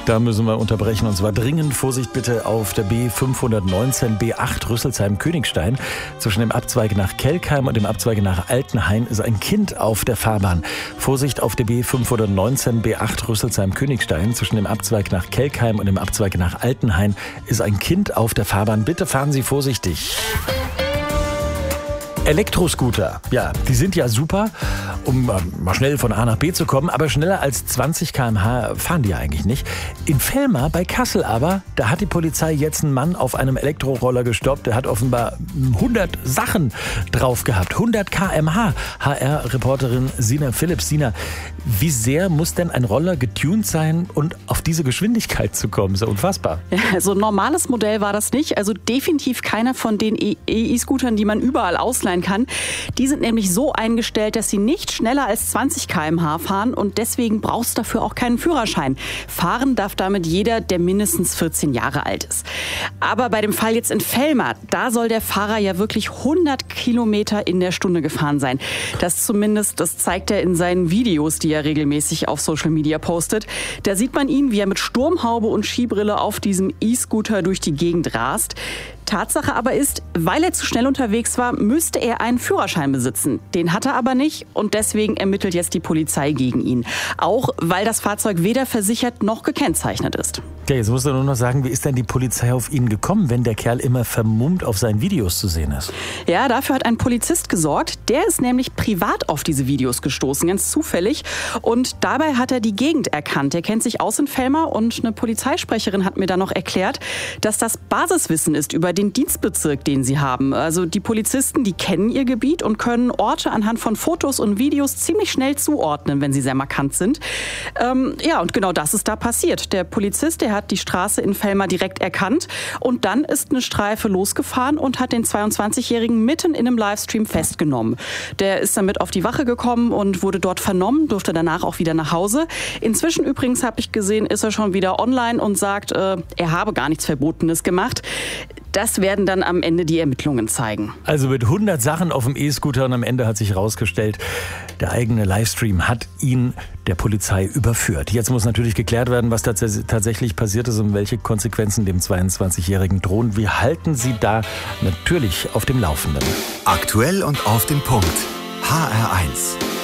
Da müssen wir unterbrechen und zwar dringend. Vorsicht bitte auf der B519 B8 Rüsselsheim-Königstein. Zwischen dem Abzweig nach Kelkheim und dem Abzweig nach Altenhain ist ein Kind auf der Fahrbahn. Vorsicht auf der B519 B8 Rüsselsheim-Königstein. Zwischen dem Abzweig nach Kelkheim und dem Abzweig nach Altenhain ist ein Kind auf der Fahrbahn. Bitte fahren Sie vorsichtig. Elektroscooter, ja, die sind ja super, um mal schnell von A nach B zu kommen, aber schneller als 20 km/h fahren die ja eigentlich nicht. In Velmar bei Kassel aber, da hat die Polizei jetzt einen Mann auf einem Elektroroller gestoppt, der hat offenbar 100 Sachen drauf gehabt, 100 km/h. HR-Reporterin Sina Philips. Sina, wie sehr muss denn ein Roller getuned sein und auf diese Geschwindigkeit zu kommen? So unfassbar. Ja, so ein normales Modell war das nicht, also definitiv keiner von den E-Scootern, die man überall ausleihen kann. Die sind nämlich so eingestellt, dass sie nicht schneller als 20 km/h fahren und deswegen brauchst du dafür auch keinen Führerschein. Fahren darf damit jeder, der mindestens 14 Jahre alt ist. Aber bei dem Fall jetzt in Velmar, da soll der Fahrer ja wirklich 100 Kilometer in der Stunde gefahren sein. Das zeigt er in seinen Videos, die er regelmäßig auf Social Media postet. Da sieht man ihn, wie er mit Sturmhaube und Skibrille auf diesem E-Scooter durch die Gegend rast. Tatsache aber ist, weil er zu schnell unterwegs war, müsste er einen Führerschein besitzen. Den hat er aber nicht und deswegen ermittelt jetzt die Polizei gegen ihn. Auch weil das Fahrzeug weder versichert noch gekennzeichnet ist. Ja, jetzt musst du nur noch sagen, wie ist denn die Polizei auf ihn gekommen, wenn der Kerl immer vermummt auf seinen Videos zu sehen ist? Ja, dafür hat ein Polizist gesorgt. Der ist nämlich privat auf diese Videos gestoßen, ganz zufällig. Und dabei hat er die Gegend erkannt. Er kennt sich aus in Velmar und eine Polizeisprecherin hat mir dann noch erklärt, dass das Basiswissen ist über den Dienstbezirk, den sie haben. Also die Polizisten, die kennen ihr Gebiet und können Orte anhand von Fotos und Videos ziemlich schnell zuordnen, wenn sie sehr markant sind. Ja, und genau das ist da passiert. Der Polizist, der hat die Straße in Velmar direkt erkannt und dann ist eine Streife losgefahren und hat den 22-Jährigen mitten in einem Livestream festgenommen. Der ist damit auf die Wache gekommen und wurde dort vernommen, durfte danach auch wieder nach Hause. Inzwischen übrigens, habe ich gesehen, ist er schon wieder online und sagt, er habe gar nichts Verbotenes gemacht. Das werden dann am Ende die Ermittlungen zeigen. Also mit 100 Sachen auf dem E-Scooter und am Ende hat sich herausgestellt, der eigene Livestream hat ihn der Polizei überführt. Jetzt muss natürlich geklärt werden, was tatsächlich passiert ist und welche Konsequenzen dem 22-Jährigen drohen. Wir halten Sie da natürlich auf dem Laufenden. Aktuell und auf den Punkt. HR1.